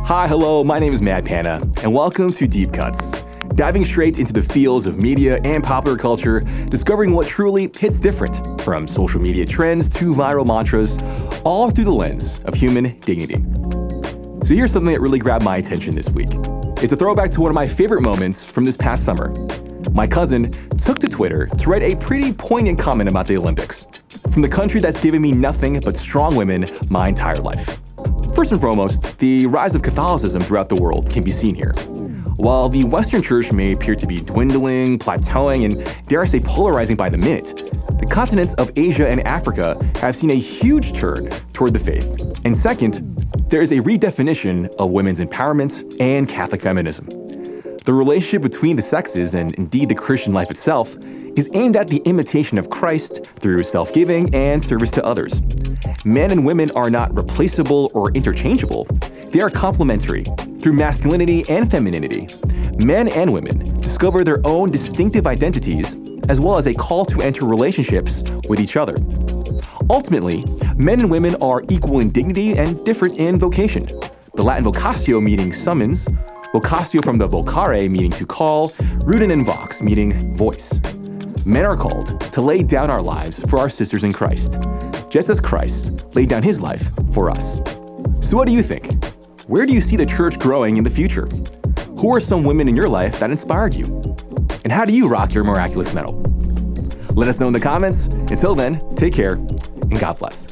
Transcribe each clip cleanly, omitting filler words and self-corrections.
Hi, hello, my name is Matt Panna, and welcome to Deep Cuts. Diving straight into the fields of media and popular culture, discovering what truly hits different, from social media trends to viral mantras, all through the lens of human dignity. So here's something that really grabbed my attention this week. It's a throwback to one of my favorite moments from this past summer. My cousin took to Twitter to write a pretty poignant comment about the Olympics, from the country that's given me nothing but strong women my entire life. First and foremost, the rise of Catholicism throughout the world can be seen here. While the Western Church may appear to be dwindling, plateauing, and dare I say polarizing by the minute, the continents of Asia and Africa have seen a huge turn toward the faith. And second, there is a redefinition of women's empowerment and Catholic feminism. The relationship between the sexes, and indeed the Christian life itself, is aimed at the imitation of Christ through self-giving and service to others. Men and women are not replaceable or interchangeable. They are complementary through masculinity and femininity. Men and women discover their own distinctive identities, as well as a call to enter relationships with each other. Ultimately, men and women are equal in dignity and different in vocation. The Latin vocatio meaning summons, vocatio from the vocare meaning to call, rooted in vox meaning voice. Men are called to lay down our lives for our sisters in Christ, just as Christ laid down his life for us. So what do you think? Where do you see the church growing in the future? Who are some women in your life that inspired you? And how do you rock your miraculous medal? Let us know in the comments. Until then, take care and God bless.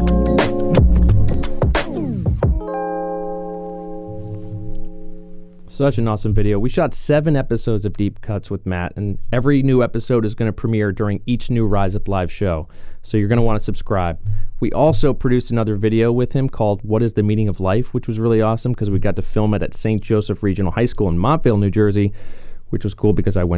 Such an awesome video. We shot 7 episodes of Deep Cuts with Matt, and every new episode is going to premiere during each new Rise Up Live show, so you're going to want to subscribe. We also produced another video with him called What is the Meaning of Life, which was really awesome because we got to film it at St. Joseph Regional High School in Montvale, New Jersey, which was cool because I went